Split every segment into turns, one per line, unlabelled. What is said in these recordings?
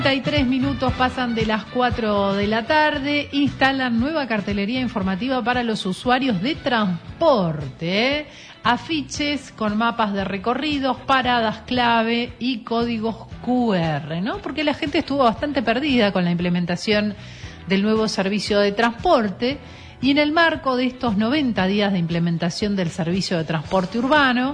33 minutos pasan de las 4 de la tarde, instalan nueva cartelería informativa para los usuarios de transporte, afiches con mapas de recorridos, paradas clave y códigos QR, ¿no? Porque la gente estuvo bastante perdida con la implementación del nuevo servicio de transporte y en el marco de estos 90 días de implementación del servicio de transporte urbano,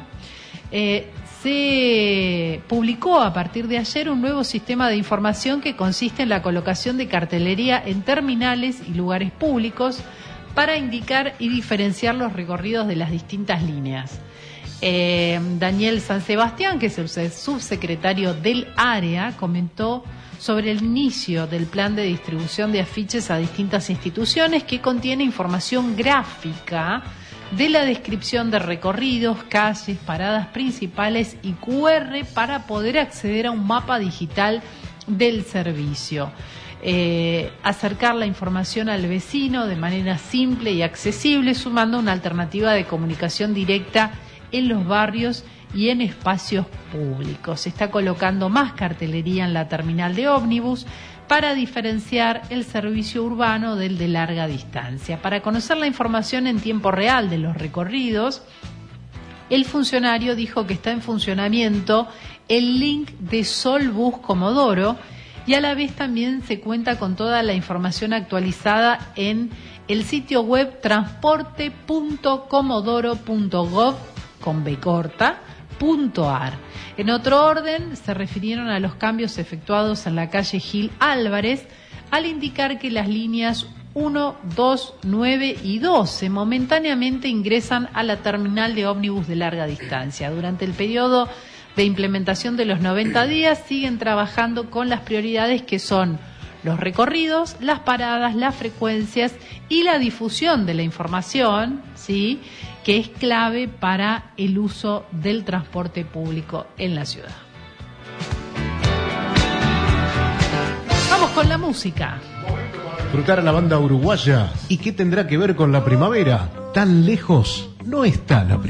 se publicó a partir de ayer un nuevo sistema de información que consiste en la colocación de cartelería en terminales y lugares públicos para indicar y diferenciar los recorridos de las distintas líneas. Daniel San Sebastián, que es el subsecretario del área, comentó sobre el inicio del plan de distribución de afiches a distintas instituciones que contiene información gráfica de la descripción de recorridos, calles, paradas principales y QR para poder acceder a un mapa digital del servicio. Acercar la información al vecino de manera simple y accesible, sumando una alternativa de comunicación directa en los barrios y en espacios públicos. Se está colocando más cartelería en la terminal de ómnibus para diferenciar el servicio urbano del de larga distancia. Para conocer la información en tiempo real de los recorridos, el funcionario dijo que está en funcionamiento el link de Solbus Comodoro y a la vez también se cuenta con toda la información actualizada en el sitio web transporte.comodoro.gov.ar. En otro orden, se refirieron a los cambios efectuados en la calle Gil Álvarez al indicar que las líneas 1, 2, 9 y 12 momentáneamente ingresan a la terminal de ómnibus de larga distancia. Durante el periodo de implementación de los 90 días siguen trabajando con las prioridades que son los recorridos, las paradas, las frecuencias y la difusión de la información, ¿sí?, que es clave para el uso del transporte público en la ciudad. Vamos con la música.
Disfrutar a la banda uruguaya. ¿Y qué tendrá que ver con la primavera? Tan lejos no está la primavera.